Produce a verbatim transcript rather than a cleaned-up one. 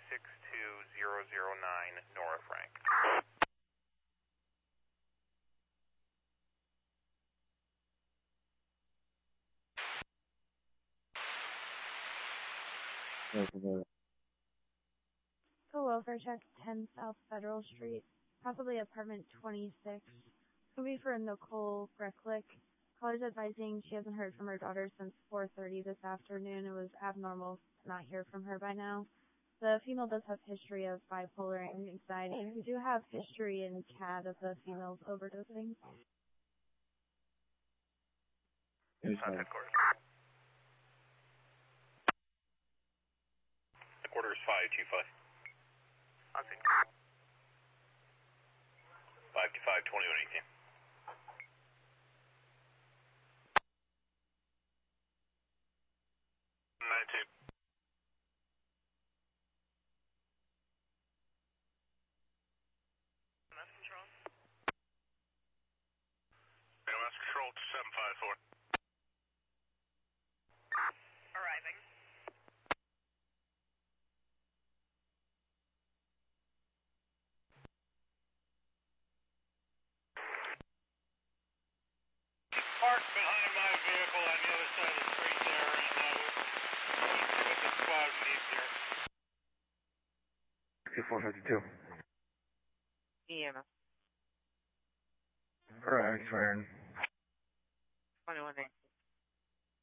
six two zero zero nine, Nora Frank. For welfare check, ten South Federal Street, possibly apartment twenty-six. Could be for Nicole Brecklick. Caller's advising she hasn't heard from her daughter since four thirty this afternoon. It was abnormal to not hear from her by now. The female does have history of bipolar and anxiety. We do have history in C A D of the females overdosing. Headquarters. Headquarters five two five. five two five, twenty-one eighteen. nineteen. Mass control. Mass control to seven five four. Arriving. Parked behind my vehicle on the other side of the street there, and uh, we'll see what the squad needs here. sixty-four fifty-two. E M S. Correct, Ryan. twenty-one eight.